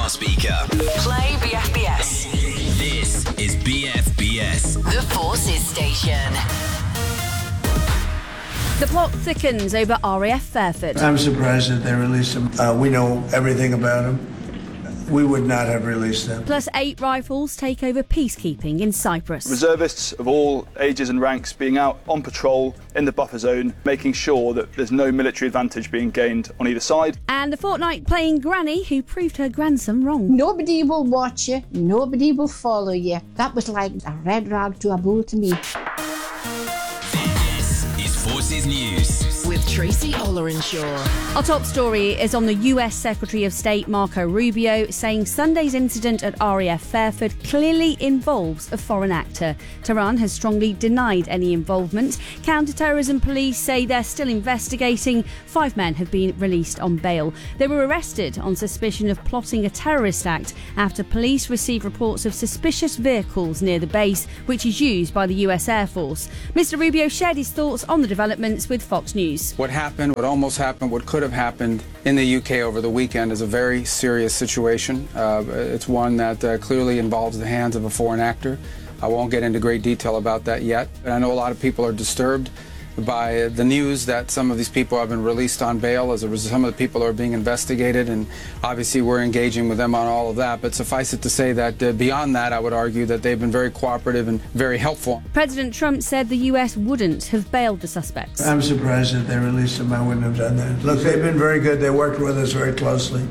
smart speaker. Play BFBS. This is BFBS. The Forces Station. The plot thickens over RAF Fairford. I'm surprised that they released him. We know everything about him. We would not have released them. Plus 8 rifles take over peacekeeping in Cyprus. Reservists of all ages and ranks being out on patrol in the buffer zone, making sure that there's no military advantage being gained on either side. And the fortnight playing granny who proved her grandson wrong. Nobody will watch you. Nobody will follow you. That was like a red rag to a bull to me. This is Forces News. With Tracy Ollerenshaw. Our top story is on the US Secretary of State Marco Rubio saying Sunday's incident at RAF Fairford clearly involves a foreign actor. Tehran has strongly denied any involvement. Counter-terrorism police say they're still investigating. 5 men have been released on bail. They were arrested on suspicion of plotting a terrorist act after police received reports of suspicious vehicles near the base, which is used by the US Air Force. Mr. Rubio shared his thoughts on the developments with Fox News. What happened, what almost happened, what could have happened in the UK over the weekend is a very serious situation. It's one that clearly involves the hands of a foreign actor. I won't get into great detail about that yet. And I know a lot of people are disturbed by the news that some of these people have been released on bail as some of the people are being investigated, and obviously we're engaging with them on all of that. But suffice it to say that beyond that, I would argue that they've been very cooperative and very helpful. President Trump said the US wouldn't have bailed the suspects. I'm surprised that they released him. I wouldn't have done that. Look, they've been very good. They worked with us very closely.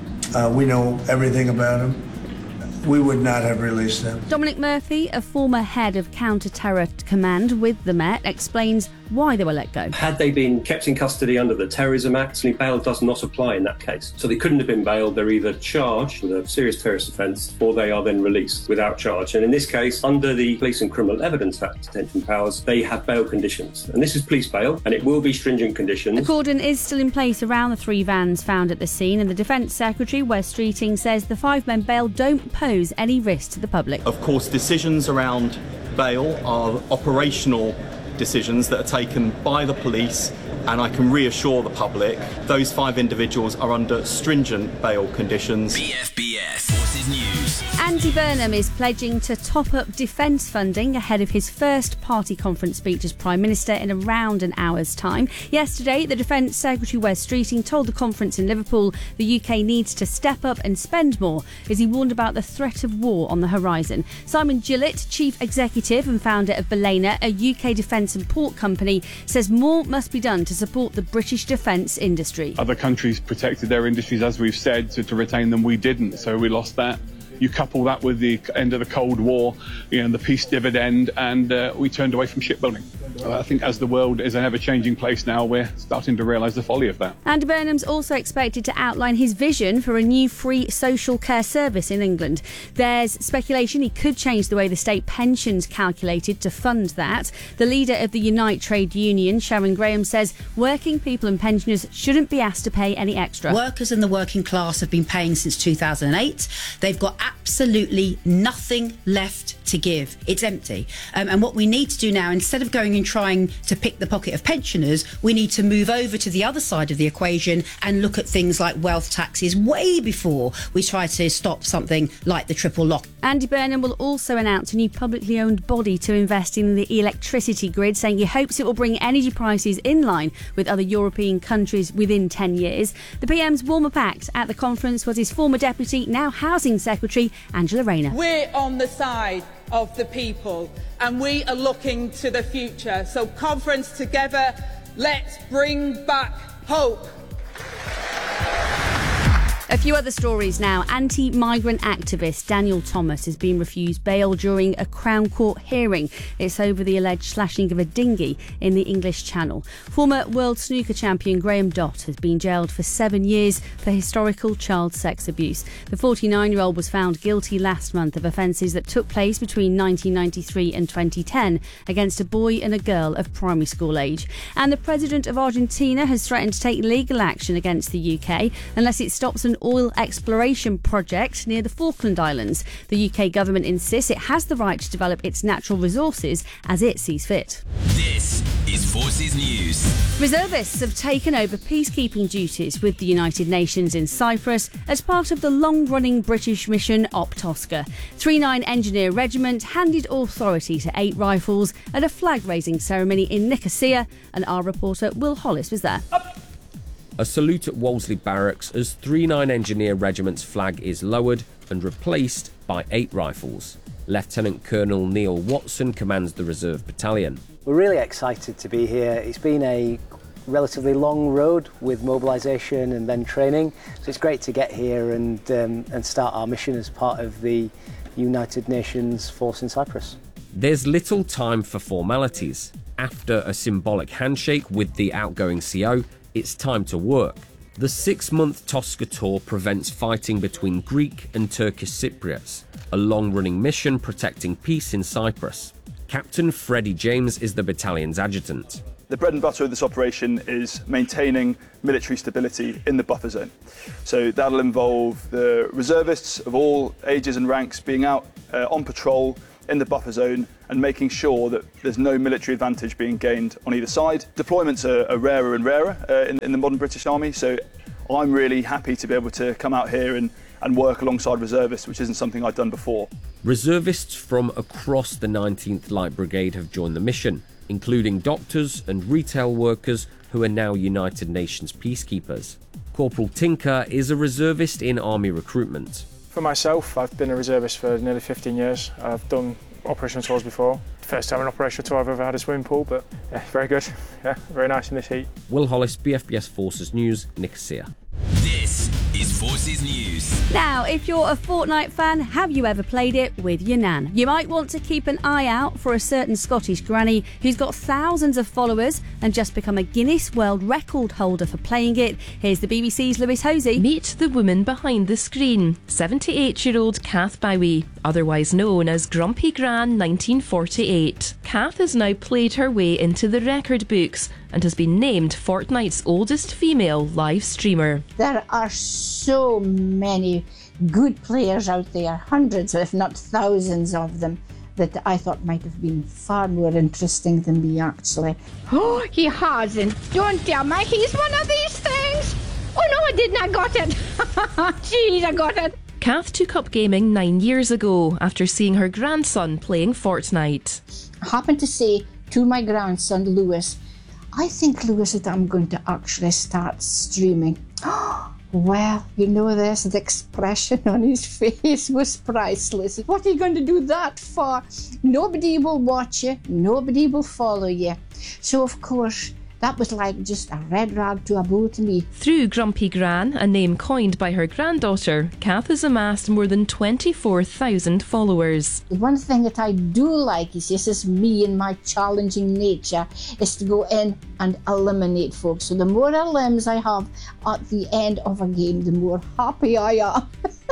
We know everything about him. We would not have released them. Dominic Murphy, a former head of counter-terror command with the Met, explains why they were let go. Had they been kept in custody under the Terrorism Act, bail does not apply in that case. So they couldn't have been bailed. They're either charged with a serious terrorist offence or they are then released without charge. And in this case, under the Police and Criminal Evidence Act detention powers, they have bail conditions. And this is police bail, and it will be stringent conditions. A cordon is still in place around the 3 vans found at the scene, and the Defence Secretary, Wes Streeting, says the 5 men bail don't pose any risk to the public. Of course, decisions around bail are operational decisions that are taken by the police, and I can reassure the public those 5 individuals are under stringent bail conditions. BFBS Forces News. Andy Burnham is pledging to top up defence funding ahead of his first party conference speech as Prime Minister in around an hour's time. Yesterday, the Defence Secretary Wes Streeting told the conference in Liverpool the UK needs to step up and spend more, as he warned about the threat of war on the horizon. Simon Gillett, Chief Executive and founder of Belena, a UK defence and port company, says more must be done to support the British defence industry. Other countries protected their industries, as we've said, to retain them. We didn't, so we lost that. You couple that with the end of the Cold War, the peace dividend, and we turned away from shipbuilding. I think as the world is an ever-changing place now, we're starting to realise the folly of that. Andy Burnham's also expected to outline his vision for a new free social care service in England. There's speculation he could change the way the state pension's calculated to fund that. The leader of the Unite Trade Union, Sharon Graham, says working people and pensioners shouldn't be asked to pay any extra. Workers in the working class have been paying since 2008. They've got absolutely nothing left to give. It's empty. And what we need to do now, instead of going and trying to pick the pocket of pensioners, we need to move over to the other side of the equation and look at things like wealth taxes way before we try to stop something like the triple lock. Andy Burnham will also announce a new publicly owned body to invest in the electricity grid, saying he hopes it will bring energy prices in line with other European countries within 10 years. The PM's warm-up act at the conference was his former deputy, now Housing Secretary, Angela Rayner. We're on the side of the people and we are looking to the future. So conference together, let's bring back hope. A few other stories now. Anti-migrant activist Daniel Thomas has been refused bail during a Crown Court hearing. It's over the alleged slashing of a dinghy in the English Channel. Former world snooker champion Graham Dott has been jailed for 7 years for historical child sex abuse. The 49-year-old was found guilty last month of offences that took place between 1993 and 2010 against a boy and a girl of primary school age. And the president of Argentina has threatened to take legal action against the UK unless it stops an oil exploration project near the Falkland Islands. The UK government insists it has the right to develop its natural resources as it sees fit. This is Forces News. Reservists have taken over peacekeeping duties with the United Nations in Cyprus as part of the long-running British mission OPTOSCA. 39 Engineer Regiment handed authority to 8 rifles at a flag-raising ceremony in Nicosia, and our reporter Will Hollis was there. A salute at Wolseley Barracks as 39 Engineer Regiment's flag is lowered and replaced by 8 rifles. Lieutenant Colonel Neil Watson commands the Reserve Battalion. We're really excited to be here. It's been a relatively long road with mobilisation and then training, so it's great to get here and start our mission as part of the United Nations force in Cyprus. There's little time for formalities. After a symbolic handshake with the outgoing CO, it's time to work. The 6-month Tosca tour prevents fighting between Greek and Turkish Cypriots, a long-running mission protecting peace in Cyprus. Captain Freddie James is the battalion's adjutant. The bread and butter of this operation is maintaining military stability in the buffer zone. So that'll involve the reservists of all ages and ranks being out on patrol in the buffer zone and making sure that there's no military advantage being gained on either side. Deployments are rarer and rarer in the modern British Army, so I'm really happy to be able to come out here and work alongside reservists, which isn't something I'd done before. Reservists from across the 19th Light Brigade have joined the mission, including doctors and retail workers who are now United Nations peacekeepers. Corporal Tinker is a reservist in Army recruitment. For myself, I've been a reservist for nearly 15 years. I've done operational tours before. First time an operational tour I've ever had a swimming pool, but yeah, very good. Yeah, very nice in this heat. Will Hollis, BFBS Forces News, Nicosia. This is Forces News. Now, if you're a Fortnite fan, have you ever played it with your nan? You might want to keep an eye out for a certain Scottish granny who's got thousands of followers and just become a Guinness World Record holder for playing it. Here's the BBC's Lewis Hosey. Meet the woman behind the screen, 78-year-old Kath Bowie, otherwise known as Grumpy Gran 1948. Kath has now played her way into the record books and has been named Fortnite's oldest female live streamer. There are so many good players out there, hundreds if not thousands of them, that I thought might have been far more interesting than me actually. Oh, he hasn't. Don't tell me he's one of these things. Oh no, I didn't. I got it. Jeez, I got it. Kath took up gaming 9 years ago after seeing her grandson playing Fortnite. I happened to say to my grandson Lewis, I think, Lewis, that I'm going to actually start streaming. Well, you know this, the expression on his face was priceless. What are you going to do that for? Nobody will watch you, nobody will follow you. So, of course, that was like just a red rag to a bull to me. Through Grumpy Gran, a name coined by her granddaughter, Kath has amassed more than 24,000 followers. The one thing that I do like is, this is me and my challenging nature, is to go in and eliminate folks. So the more elims I have at the end of a game, the more happy I am.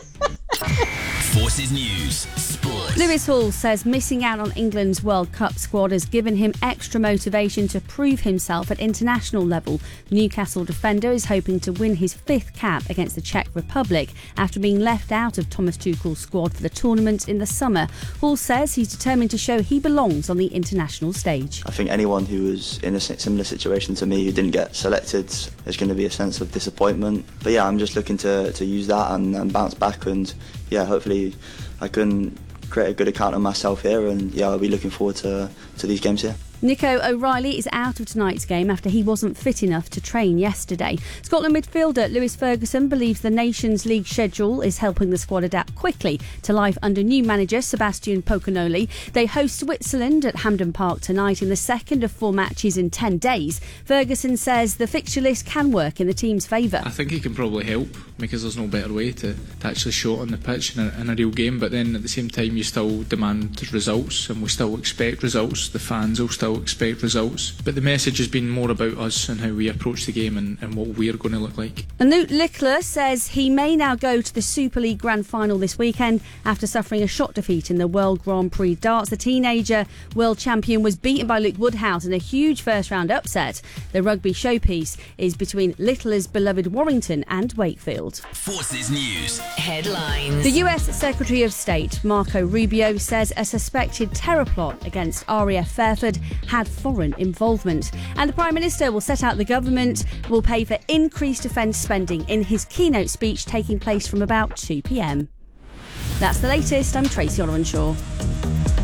Forces News Sport. Lewis Hall says missing out on England's World Cup squad has given him extra motivation to prove himself at international level. Newcastle defender is hoping to win his 5th cap against the Czech Republic after being left out of Thomas Tuchel's squad for the tournament in the summer. Hall says he's determined to show he belongs on the international stage. I think anyone who was in a similar situation to me who didn't get selected, there's going to be a sense of disappointment. But yeah, I'm just looking to use that and bounce back, and yeah, hopefully I can create a good account of myself here, and yeah, I'll be looking forward to these games here. Nico O'Reilly is out of tonight's game after he wasn't fit enough to train yesterday. Scotland midfielder Lewis Ferguson believes the Nations League schedule is helping the squad adapt quickly to life under new manager Sebastian Pocanoli. They host Switzerland at Hampden Park tonight in the second of 4 matches in 10 days. Ferguson says the fixture list can work in the team's favour. I think he can probably help, because there's no better way to actually show it on the pitch in a real game, but then at the same time you still demand results, and we still expect results. The fans will still expect results, but the message has been more about us and how we approach the game and what we're going to look like. And Luke Littler says he may now go to the Super League Grand Final this weekend after suffering a shot defeat in the World Grand Prix darts. The teenager world champion was beaten by Luke Woodhouse in a huge first round upset. The rugby showpiece is between Littler's beloved Warrington and Wakefield. revealed. Forces News. Headlines. The US Secretary of State, Marco Rubio, says a suspected terror plot against RAF Fairford had foreign involvement. And the Prime Minister will set out the government will pay for increased defence spending in his keynote speech taking place from about 2 p.m. That's the latest. I'm Tracy Olorenshaw.